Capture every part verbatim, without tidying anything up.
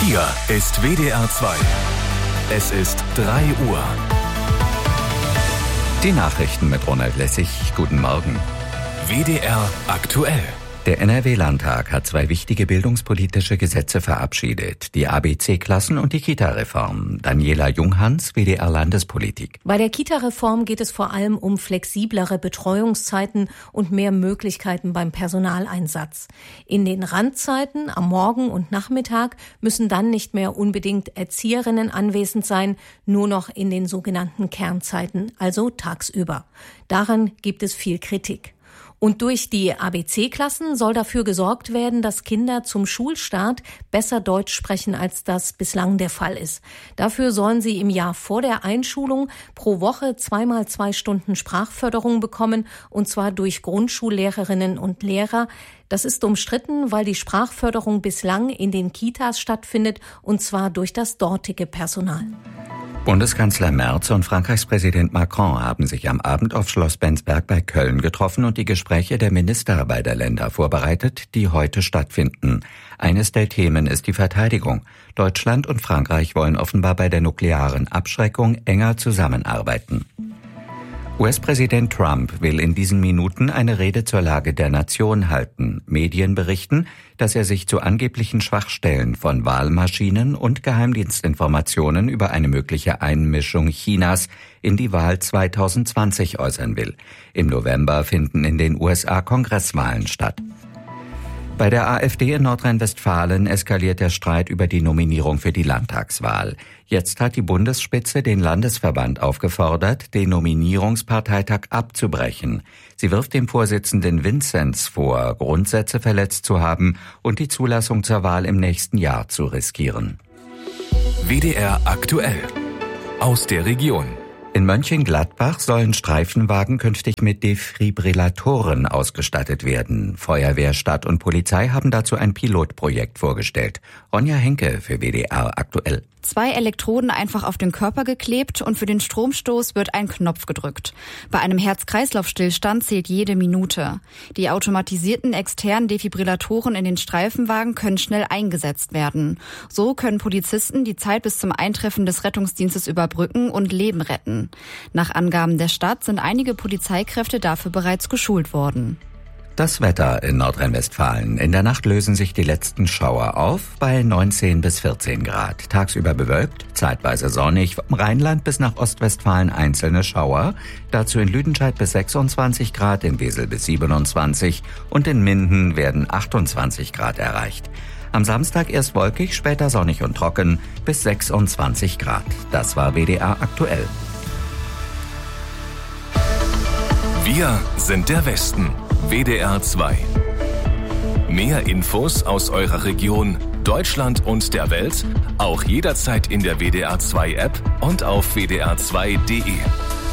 Hier ist W D R zwei. Es ist drei Uhr. Die Nachrichten mit Ronald Lessig. Guten Morgen. W D R aktuell. Der N R W-Landtag hat zwei wichtige bildungspolitische Gesetze verabschiedet. Die A B C-Klassen und die Kita-Reform. Daniela Junghans, W D R-Landespolitik. Bei der Kita-Reform geht es vor allem um flexiblere Betreuungszeiten und mehr Möglichkeiten beim Personaleinsatz. In den Randzeiten am Morgen und Nachmittag müssen dann nicht mehr unbedingt Erzieherinnen anwesend sein, nur noch in den sogenannten Kernzeiten, also tagsüber. Daran gibt es viel Kritik. Und durch die A B C-Klassen soll dafür gesorgt werden, dass Kinder zum Schulstart besser Deutsch sprechen, als das bislang der Fall ist. Dafür sollen sie im Jahr vor der Einschulung pro Woche zweimal zwei Stunden Sprachförderung bekommen, und zwar durch Grundschullehrerinnen und Lehrer. Das ist umstritten, weil die Sprachförderung bislang in den Kitas stattfindet, und zwar durch das dortige Personal. Bundeskanzler Merz und Frankreichs Präsident Macron haben sich am Abend auf Schloss Bensberg bei Köln getroffen und die Gespräche der Minister beider Länder vorbereitet, die heute stattfinden. Eines der Themen ist die Verteidigung. Deutschland und Frankreich wollen offenbar bei der nuklearen Abschreckung enger zusammenarbeiten. U S-Präsident Trump will in diesen Minuten eine Rede zur Lage der Nation halten. Medien berichten, dass er sich zu angeblichen Schwachstellen von Wahlmaschinen und Geheimdienstinformationen über eine mögliche Einmischung Chinas in die Wahl zwanzig zwanzig äußern will. Im November finden in den U S A Kongresswahlen statt. Bei der AfD in Nordrhein-Westfalen eskaliert der Streit über die Nominierung für die Landtagswahl. Jetzt hat die Bundesspitze den Landesverband aufgefordert, den Nominierungsparteitag abzubrechen. Sie wirft dem Vorsitzenden Vinzenz vor, Grundsätze verletzt zu haben und die Zulassung zur Wahl im nächsten Jahr zu riskieren. W D R aktuell. Aus der Region. In Mönchengladbach sollen Streifenwagen künftig mit Defibrillatoren ausgestattet werden. Feuerwehr, Stadt und Polizei haben dazu ein Pilotprojekt vorgestellt. Ronja Henke für W D R aktuell. Zwei Elektroden einfach auf den Körper geklebt und für den Stromstoß wird ein Knopf gedrückt. Bei einem Herz-Kreislauf-Stillstand zählt jede Minute. Die automatisierten externen Defibrillatoren in den Streifenwagen können schnell eingesetzt werden. So können Polizisten die Zeit bis zum Eintreffen des Rettungsdienstes überbrücken und Leben retten. Nach Angaben der Stadt sind einige Polizeikräfte dafür bereits geschult worden. Das Wetter in Nordrhein-Westfalen. In der Nacht lösen sich die letzten Schauer auf bei neunzehn bis vierzehn Grad. Tagsüber bewölkt, zeitweise sonnig. Vom Rheinland bis nach Ostwestfalen einzelne Schauer. Dazu in Lüdenscheid bis sechsundzwanzig Grad, in Wesel bis siebenundzwanzig und in Minden werden achtundzwanzig Grad erreicht. Am Samstag erst wolkig, später sonnig und trocken bis sechsundzwanzig Grad. Das war W D R aktuell. Wir sind der Westen. W D R zwei. Mehr Infos aus eurer Region, Deutschland und der Welt, auch jederzeit in der W D R zwei App und auf w d r zwei punkt d e.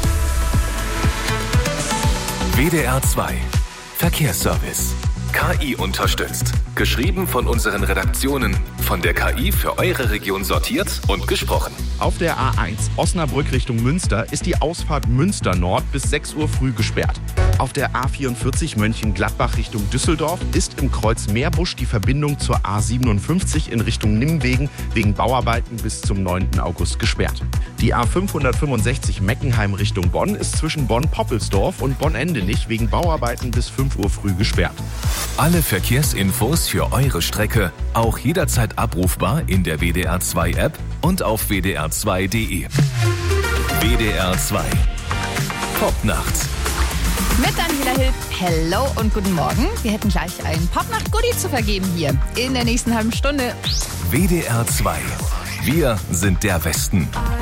W D R zwei. Verkehrsservice. K I unterstützt. Geschrieben von unseren Redaktionen. Von der K I für eure Region sortiert und gesprochen. Auf der A eins Osnabrück Richtung Münster ist die Ausfahrt Münster Nord bis sechs Uhr früh gesperrt. Auf der A vierundvierzig Mönchengladbach Richtung Düsseldorf ist im Kreuz Meerbusch die Verbindung zur A siebenundfünfzig in Richtung Nimwegen wegen Bauarbeiten bis zum neunten August gesperrt. Die A fünfhundertfünfundsechzig Meckenheim Richtung Bonn ist zwischen Bonn-Poppelsdorf und Bonn-Endenich wegen Bauarbeiten bis fünf Uhr früh gesperrt. Alle Verkehrsinfos für eure Strecke auch jederzeit abrufbar in der W D R zwei App und auf w d r zwei punkt d e. W D R zwei. Popnacht. Mit Daniela Hilf. Hello und guten Morgen. Wir hätten gleich ein Popnacht-Goodie zu vergeben hier in der nächsten halben Stunde. W D R zwei. Wir sind der Westen.